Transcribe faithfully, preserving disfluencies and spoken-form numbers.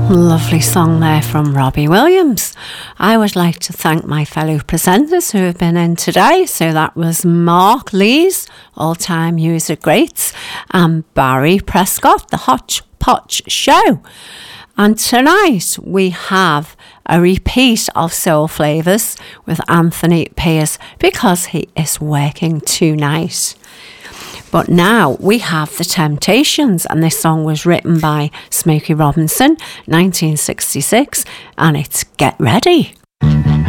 Lovely song there from Robbie Williams. I would like to thank my fellow presenters who have been in today. So that was Mark Lees, all-time music greats, and Barry Prescott, the Hodgepodge Show. And tonight we have a repeat of Soul Flavours with Anthony Pierce because he is working tonight. But now we have The Temptations, and this song was written by Smokey Robinson, nineteen sixty-six, and it's Get Ready.